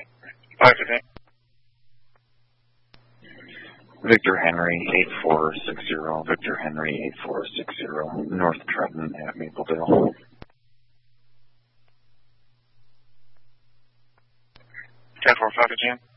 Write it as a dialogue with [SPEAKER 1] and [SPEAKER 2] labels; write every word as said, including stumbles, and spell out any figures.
[SPEAKER 1] five fifteen.
[SPEAKER 2] Victor Henry, eight four six zero. Victor Henry, eight four six zero. North Trenton at Mapledale.
[SPEAKER 1] ten four five again.